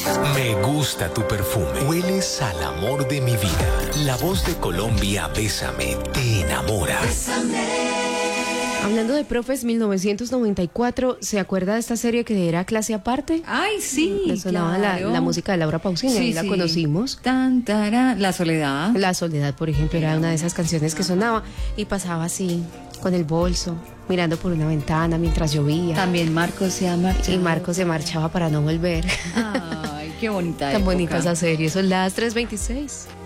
Me gusta tu perfume. Hueles al amor de mi vida. La voz de Colombia, Bésame, te enamora. Hablando de profes, 1994, ¿se acuerda de esta serie que era Clase Aparte? Ay, sí, Le sonaba claro. la música de Laura Pausini, Sí, ahí la sí. conocimos. Tan, tarán. La Soledad. La Soledad, por ejemplo, era una de esas canciones que sonaba y pasaba así, con el bolso, mirando por una ventana mientras llovía. También Marcos se ha marchado. Y Marco se marchaba para no volver. Ay, qué bonita Tan época. bonita esa serie. Son las 3:26.